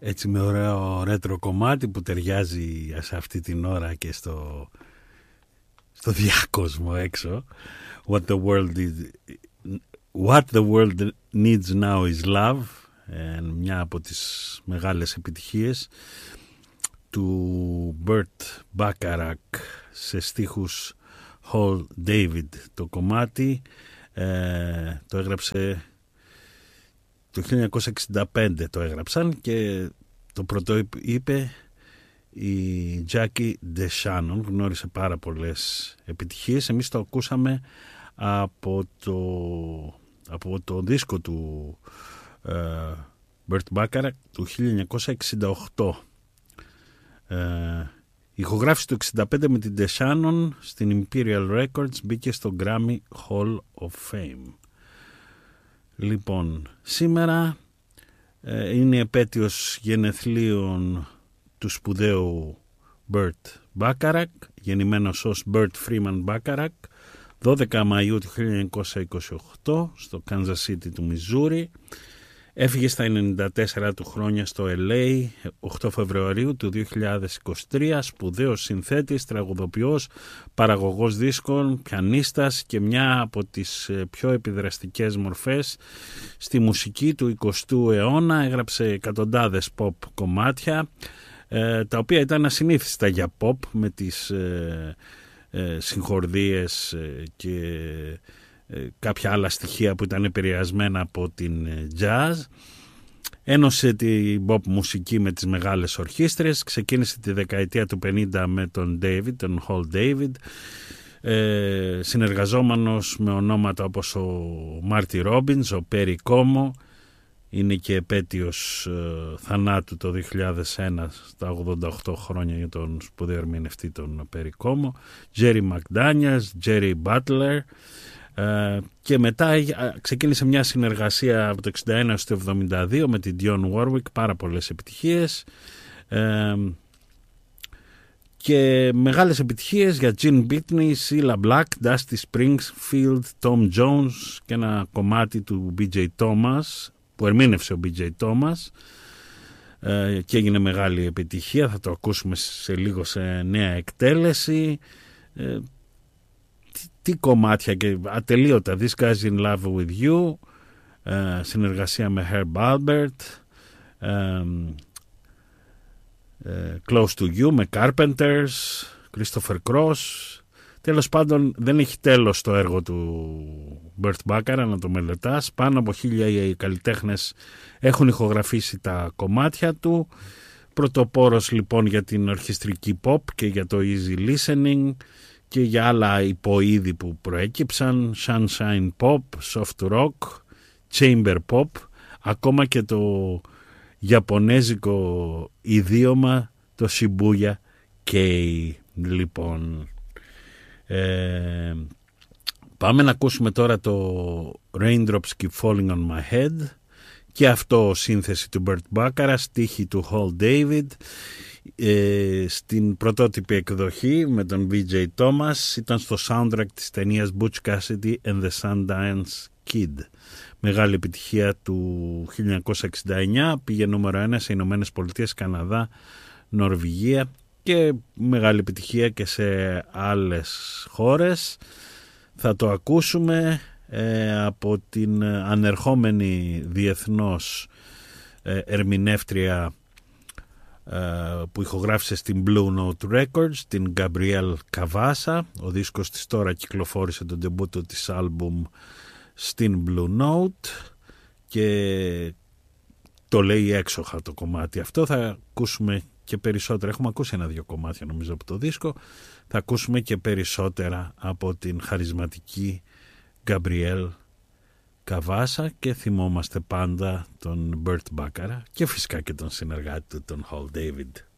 έτσι με ωραίο ρέτρο κομμάτι που ταιριάζει σε αυτή την ώρα και στο διάκοσμο έξω. What the world needs now is love, μια από τις μεγάλες επιτυχίες του Burt Bacharach σε στίχους Hall David. Το κομμάτι το έγραψε το 1965, το έγραψαν και το πρώτο είπε η Jackie DeShannon, γνώρισε πάρα πολλές επιτυχίες. Εμείς το ακούσαμε από το δίσκο του Burt Bacharach του 1968. Η ηχογράφηση του 1965 με την DeShannon στην Imperial Records μπήκε στο Grammy Hall of Fame. Λοιπόν, σήμερα είναι η επέτειος γενεθλίων του σπουδαίου Burt Bacharach, γεννημένος ως Burt Freeman Bacharach, 12 Μαΐου του 1928 στο Kansas City του Μιζούρι. Έφυγε στα 94 του χρόνια στο LA 8 Φεβρουαρίου του 2023, σπουδαίος συνθέτης, τραγουδοποιός, παραγωγός δίσκων, πιανίστας και μια από τις πιο επιδραστικές μορφές στη μουσική του 20ου αιώνα. Έγραψε εκατοντάδες pop κομμάτια, τα οποία ήταν ασυνήθιστα για pop, με τις συγχορδίες και κάποια άλλα στοιχεία που ήταν επηρεασμένα από την jazz. Ένωσε την pop μουσική με τις μεγάλες ορχήστρες, ξεκίνησε τη δεκαετία του 50 με τον Hall David, συνεργαζόμενος με ονόματα όπως ο Marty Robbins, ο Perry Como. Είναι και επέτειος θανάτου το 2001 στα 88 χρόνια για τον σπουδαίο ερμηνευτή τον Perry Como, Jerry McDaniels, Jerry Butler. Και μετά ξεκίνησε μια συνεργασία από το 61 στο 72 με την Dionne Warwick, πάρα πολλές επιτυχίες και μεγάλες επιτυχίες για Gene Pitney, Cilla Black, Dusty Springfield, Tom Jones και ένα κομμάτι του B.J. Thomas που ερμήνευσε ο B.J. Thomas και έγινε μεγάλη επιτυχία. Θα το ακούσουμε σε λίγο σε νέα εκτέλεση. Τι κομμάτια και ατελείωτα. This Guy's in Love with You, συνεργασία με Herb Alpert, Close to You με Carpenters, Christopher Cross. Τέλος πάντων δεν έχει τέλος το έργο του Burt Bacharach, να το μελετάς. Πάνω από 1000 καλλιτέχνες έχουν ηχογραφήσει τα κομμάτια του. Πρωτοπόρος λοιπόν για την ορχιστρική pop και για το easy listening και για άλλα υποείδη που προέκυψαν, sunshine pop, soft rock, chamber pop, ακόμα και το ιαπωνέζικο ιδίωμα, το Shibuya Kei. Λοιπόν, πάμε να ακούσουμε τώρα το Raindrops Keep Falling on My Head, και αυτό σύνθεση του Burt Bacharach, στίχη του Hall David. Στην πρωτότυπη εκδοχή με τον V.J. Thomas, ήταν στο soundtrack της ταινίας Butch Cassidy and the Sundance Kid. Μεγάλη επιτυχία του 1969, πήγε νούμερο 1 σε Ηνωμένες Πολιτείες, Καναδά, Νορβηγία και μεγάλη επιτυχία και σε άλλες χώρες. Θα το ακούσουμε από την ανερχόμενη διεθνώς ερμηνεύτρια που ηχογράφησε στην Blue Note Records, την Gabrielle Cavassa. Ο δίσκος της τώρα κυκλοφόρησε τον ντεμπούτο της άλμπουμ στην Blue Note και το λέει έξοχα το κομμάτι αυτό. Θα ακούσουμε και περισσότερα, έχουμε ακούσει 1-2 κομμάτια νομίζω από το δίσκο, θα ακούσουμε και περισσότερα από την χαρισματική Gabrielle Cavassa και θυμόμαστε πάντα τον Burt Bacharach και φυσικά και τον συνεργάτη του τον Hall David.